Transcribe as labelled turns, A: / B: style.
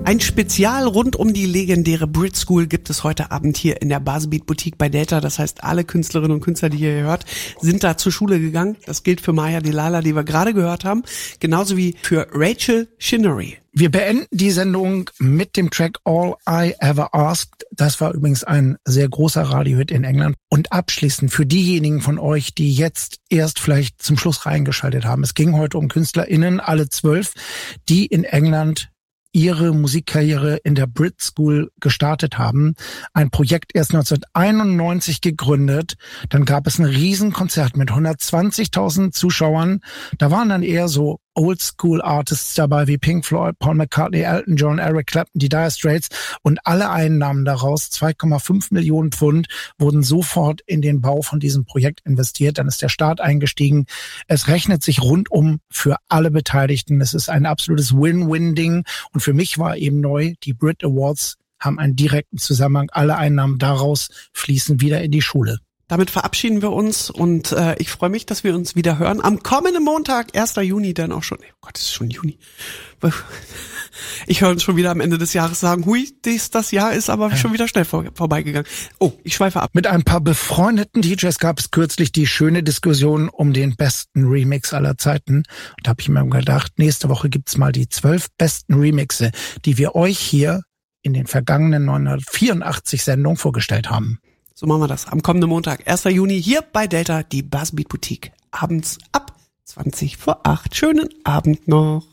A: Ein Spezial rund um die legendäre Brit School gibt es heute Abend hier in der Buzzbeat Boutique bei Delta. Das heißt, alle Künstlerinnen und Künstler, die ihr hört, sind da zur Schule gegangen. Das gilt für Maya Delilah, die wir gerade gehört haben, genauso wie für Rachel Chinnery.
B: Wir beenden die Sendung mit dem Track All I Ever Asked. Das war übrigens ein sehr großer Radiohit in England. Und abschließend für diejenigen von euch, die jetzt erst vielleicht zum Schluss reingeschaltet haben. Es ging heute um KünstlerInnen, alle 12, die in England ihre Musikkarriere in der Brit School gestartet haben. Ein Projekt erst 1991 gegründet. Dann gab es ein Riesenkonzert mit 120.000 Zuschauern. Da waren dann eher so Oldschool-Artists dabei wie Pink Floyd, Paul McCartney, Elton John, Eric Clapton, die Dire Straits, und alle Einnahmen daraus, 2,5 Millionen Pfund, wurden sofort in den Bau von diesem Projekt investiert. Dann ist der Staat eingestiegen. Es rechnet sich rundum für alle Beteiligten. Es ist ein absolutes Win-Win-Ding. Und für mich war eben neu, die Brit Awards haben einen direkten Zusammenhang. Alle Einnahmen daraus fließen wieder in die Schule.
A: Damit verabschieden wir uns und ich freue mich, dass wir uns wieder hören. Am kommenden Montag, 1. Juni, dann auch schon. Oh Gott, es ist schon Juni. Ich höre uns schon wieder am Ende des Jahres sagen, hui, das Jahr ist aber schon wieder schnell vorbeigegangen. Oh, ich schweife ab.
B: Mit ein paar befreundeten DJs gab es kürzlich die schöne Diskussion um den besten Remix aller Zeiten. Und da habe ich mir gedacht, nächste Woche gibt's mal die 12 besten Remixe, die wir euch hier in den vergangenen 984 Sendungen vorgestellt haben.
A: So machen wir das. Am kommenden Montag, 1. Juni, hier bei Delta, die Buzzbeat Boutique. Abends ab 20 vor 8. Schönen Abend noch.